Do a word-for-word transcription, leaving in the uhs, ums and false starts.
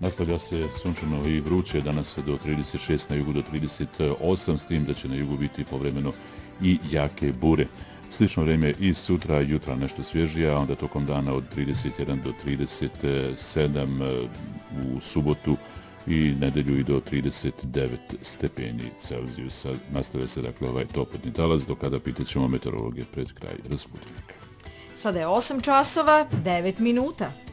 Nastavlja se sunčano i vruće, danas do trideset šest, na jugu do trideset osam, s tim da će na jugu biti povremeno i jake bure. Slično vrijeme i sutra, jutra nešto svježije, a onda tokom dana od trideset jedan do trideset sedam u subotu i nedelju i do trideset devet stepeni Celzijusa. Nastavlja se dakle ovaj toplotni talas, do kada pitat ćemo meteorologe pred kraj rasputnika. Sada je osam časova, devet minuta.